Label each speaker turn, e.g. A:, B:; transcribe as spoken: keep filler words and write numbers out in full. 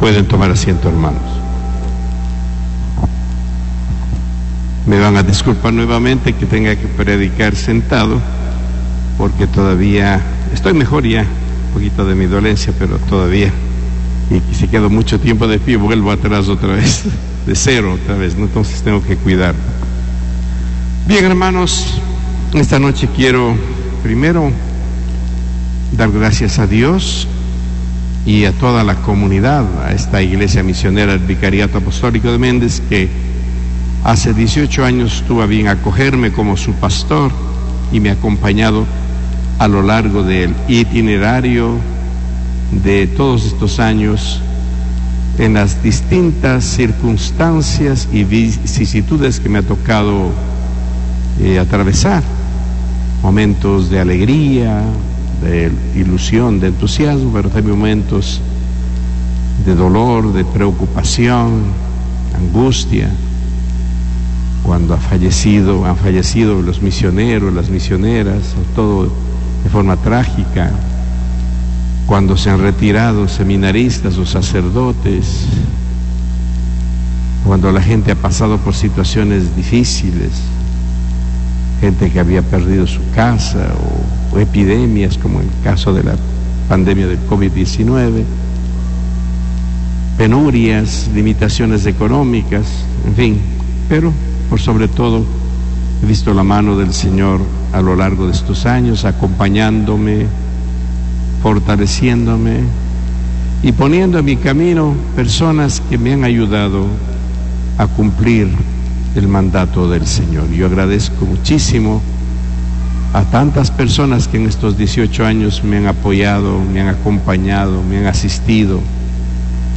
A: Pueden tomar asiento, hermanos. Me van a disculpar nuevamente que tenga que predicar sentado, porque todavía estoy mejor ya, un poquito de mi dolencia, pero todavía, y si quedo mucho tiempo de pie, vuelvo atrás otra vez, de cero otra vez, ¿no? Entonces tengo que cuidar. Bien, hermanos, esta noche quiero primero dar gracias a Dios y a toda la comunidad, a esta iglesia misionera del Vicariato Apostólico de Méndez, que hace dieciocho años tuvo a bien acogerme como su pastor y me ha acompañado a lo largo del itinerario de todos estos años en las distintas circunstancias y vicisitudes que me ha tocado eh, atravesar, momentos de alegría, de ilusión, de entusiasmo, pero también momentos de dolor, de preocupación, angustia, cuando ha fallecido, han fallecido los misioneros, las misioneras, todo de forma trágica, cuando se han retirado seminaristas o sacerdotes, cuando la gente ha pasado por situaciones difíciles, gente que había perdido su casa, o, o epidemias como el caso de la pandemia del COVID diecinueve, penurias, limitaciones económicas, en fin, pero por sobre todo he visto la mano del Señor a lo largo de estos años, acompañándome, fortaleciéndome y poniendo en mi camino personas que me han ayudado a cumplir el mandato del Señor. Yo agradezco muchísimo a tantas personas que en estos dieciocho años me han apoyado, me han acompañado, me han asistido,